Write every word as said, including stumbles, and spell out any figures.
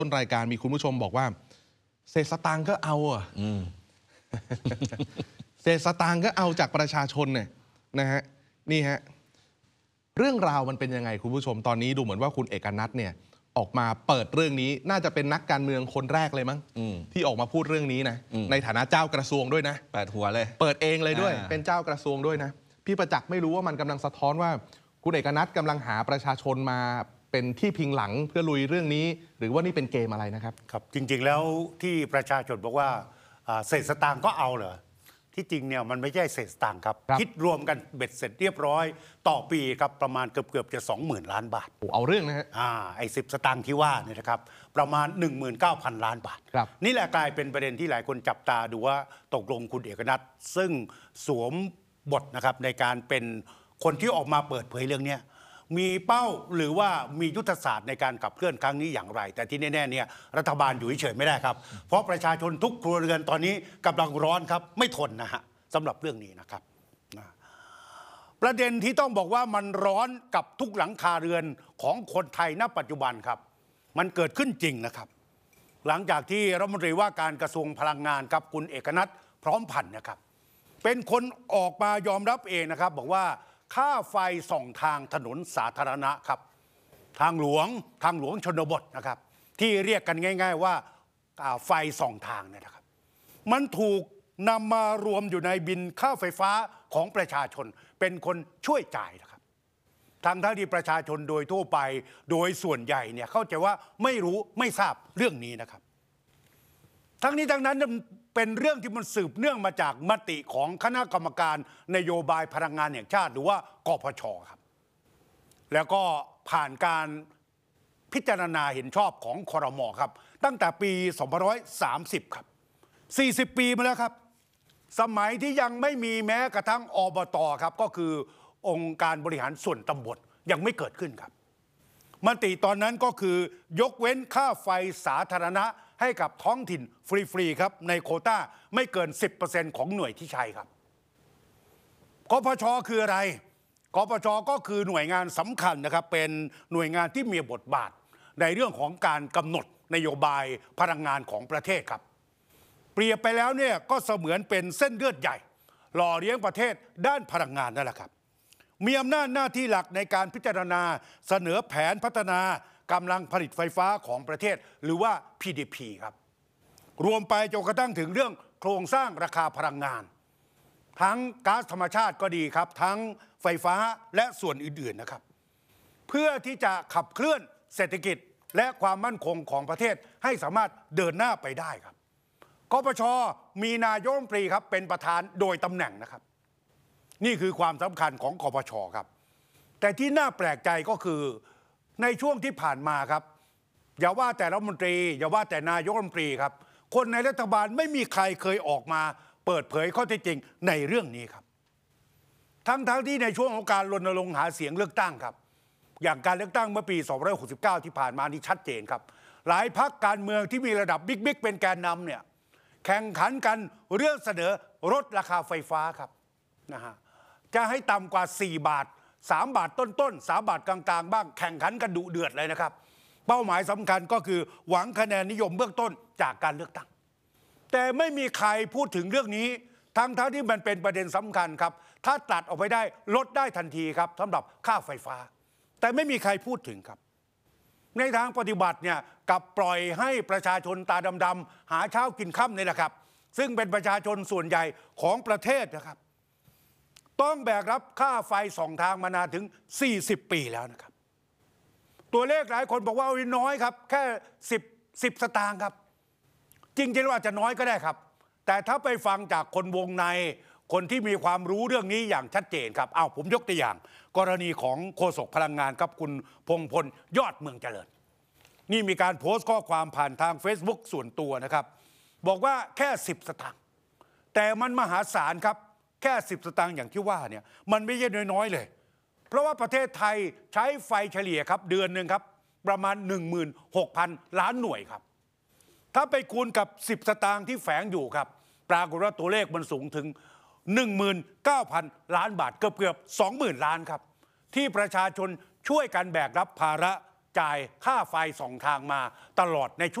ต้นรายการมีคุณผู้ชมบอกว่าเศษสตางค์ก็เอาอ่ะเศษสตางค์ก็เอาจากประชาชนเนี่ยนะฮะนี่ฮะเรื่องราวมันเป็นยังไงคุณผู้ชมตอนนี้ดูเหมือนว่าคุณเอกนัทเนี่ยออกมาเปิดเรื่องนี้น่าจะเป็นนักการเมืองคนแรกเลยมั้งที่ออกมาพูดเรื่องนี้นะในฐานะเจ้ากระทรวงด้วยนะเปิดหัวเลยเปิดเองเลยด้วยเป็นเจ้ากระทรวงด้วยนะพี่ประจักษ์ไม่รู้ว่ามันกำลังสะท้อนว่าคุณเอกนัทกำลังหาประชาชนมาเป็นที่พิงหลังเพื่อลุยเรื่องนี้หรือว่านี่เป็นเกมอะไรนะครับครับจริงๆแล้วที่ประชาชนบอกว่าเศษสตางค์ก็เอาเหรอที่จริงเนี่ยมันไม่ใช่เศษสตางค์ครับคิดรวมกันเบ็ดเสร็จเรียบร้อยต่อปีครับประมาณเกือบเกือบจะสองหมื่นล้านบาทโอ้เอาเรื่องนะฮะอ่าไอ้สิบสตางค์ที่ว่าเนี่ยนะครับประมาณ หนึ่งหมื่นเก้าพัน ล้านบาทนี่แหละกลายเป็นประเด็นที่หลายคนจับตาดูว่าตกลงคุณเอกนัทซึ่งสวมบทนะครับในการเป็นคนที่ออกมาเปิดเผยเรื่องนี้มีเป้าหรือว่ามียุทธศาสตร์ในการขับเคลื่อนครั้งนี้อย่างไรแต่ที่แน่ๆเนี่ยรัฐบาลอยู่เฉยๆไม่ได้ครับเพราะประชาชนทุกครัวเรือนตอนนี้กำลังร้อนครับไม่ทนนะฮะสำหรับเรื่องนี้นะครับประเด็นที่ต้องบอกว่ามันร้อนกับทุกหลังคาเรือนของคนไทยณปัจจุบันครับมันเกิดขึ้นจริงนะครับหลังจากที่รัฐมนตรีว่าการกระทรวงพลังงานครับคุณเอกนัทพร้อมพันธ์นะครับเป็นคนออกมายอมรับเองนะครับบอกว่าค่าไฟส่องทางถนนสาธารณะครับทางหลวงทางหลวงชนบทนะครับที่เรียกกันง่ายๆว่าไฟส่องทางเนี่ยนะครับมันถูกนำมารวมอยู่ในบินค่าไฟฟ้าของประชาชนเป็นคนช่วยจ่ายนะครับทางทั้งที่ประชาชนโดยทั่วไปโดยส่วนใหญ่เนี่ยเข้าใจว่าไม่รู้ไม่ทราบเรื่องนี้นะครับทั้งนี้ทั้งนั้นเป็นเรื่องที่มันสืบเนื่องมาจากมติของคณะกรรมการนโยบายพลังงานแห่งชาติหรือว่ากพช.ครับแล้วก็ผ่านการพิจารณาเห็นชอบของครม.ครับตั้งแต่ปีสองพันห้าร้อยสามสิบครับสี่สิบปีมาแล้วครับสมัยที่ยังไม่มีแม้กระทั่งอบต.ครับก็คือองค์การบริหารส่วนตำบลยังไม่เกิดขึ้นครับมติตอนนั้นก็คือยกเว้นค่าไฟสาธารณะให้กับท้องถิ่นฟรีๆครับในโควต้าไม่เกิน สิบเปอร์เซ็นต์ ของหน่วยที่ใช้ครับกพช.คืออะไรกพช.ก็คือหน่วยงานสำคัญนะครับเป็นหน่วยงานที่มีบทบาทในเรื่องของการกำหนดนโยบายพลังงานของประเทศครับเปรียบไปแล้วเนี่ยก็เสมือนเป็นเส้นเลือดใหญ่หล่อเลี้ยงประเทศด้านพลังงานนั่นแหละครับมีอำนาจหน้าที่หลักในการพิจารณาเสนอแผนพัฒนากำลังผลิตไฟฟ้าของประเทศหรือว่า พี ดี พี ครับรวมไปจนกระทั่งถึงเรื่องโครงสร้างราคาพลังงานทั้งก๊าซธรรมชาติก็ดีครับทั้งไฟฟ้าและส่วนอื่นๆนะครับเพื่อที่จะขับเคลื่อนเศรษฐกิจและความมั่นคงของประเทศให้สามารถเดินหน้าไปได้ครับกพช.มีนายกรัฐมนตรีครับเป็นประธานโดยตำแหน่งนะครับนี่คือความสำคัญของกพช.ครับแต่ที่น่าแปลกใจก็คือในช่วงที่ผ่านมาครับอย่าว่าแต่รัฐมนตรีอย่าว่าแต่นายกรัฐมนตรีครับคนในรัฐบาลไม่มีใครเคยออกมาเปิดเผยข้อเท็จจริงในเรื่องนี้ครับทั้งๆ ท, ที่ในช่วงของการรณรงค์หาเสียงเลือกตั้งครับอย่างการเลือกตั้งเมื่อปีสองพันห้าร้อยหกสิบเก้าที่ผ่านมานี่ชัดเจนครับหลายพรรคการเมืองที่มีระดับบิ๊กๆเป็นแกนนำเนี่ยแข่งขันกันเรื่องเสนอลดราคาไฟฟ้าครับนะฮะจะให้ต่ำกว่าสี่บาทสามบาทต้นๆสามบาทกลางๆบ้างแข่งขันกันดุเดือดเลยนะครับเป้าหมายสำคัญก็คือหวังคะแนนนิยมเบื้องต้นจากการเลือกตั้งแต่ไม่มีใครพูดถึงเรื่องนี้ทั้งๆที่มันเป็นประเด็นสำคัญครับถ้าตัดออกไปได้ลดได้ทันทีครับสำหรับค่าไฟฟ้าแต่ไม่มีใครพูดถึงครับในทางปฏิบัติเนี่ยกับปล่อยให้ประชาชนตาดำๆหาเช้ากินค่ำนี่แหละครับซึ่งเป็นประชาชนส่วนใหญ่ของประเทศนะครับต้องแบกรับค่าไฟสองทางมานานถึงสี่สิบปีแล้วนะครับตัวเลขหลายคนบอกว่าน้อยครับแค่สิบ สิบสตางค์ครับจริงๆว่าจะน้อยก็ได้ครับแต่ถ้าไปฟังจากคนวงในคนที่มีความรู้เรื่องนี้อย่างชัดเจนครับเอาผมยกตัวอย่างกรณีของโฆษกพลังงานครับคุณพงษ์พลยอดเมืองเจริญนี่มีการโพสต์ข้อความผ่านทาง Facebook ส่วนตัวนะครับบอกว่าแค่สิบสตางค์แต่มันมหาศาลครับแค่สิบสตางค์อย่างที่ว่าเนี่ยมันไม่ใช่น้อยๆเลยเพราะว่าประเทศไทยใช้ไฟเฉลี่ยครับเดือนหนึ่งครับประมาณ หนึ่งหมื่นหกพัน ล้านหน่วยครับถ้าไปคูณกับสิบสตางค์ที่แฝงอยู่ครับปรากฏว่าตัวเลขมันสูงถึง หนึ่งหมื่นเก้าพัน ล้านบาทเกือบๆ สองหมื่น ล้านครับที่ประชาชนช่วยกันแบกรับภาระจ่ายค่าไฟสองทางมาตลอดในช่วง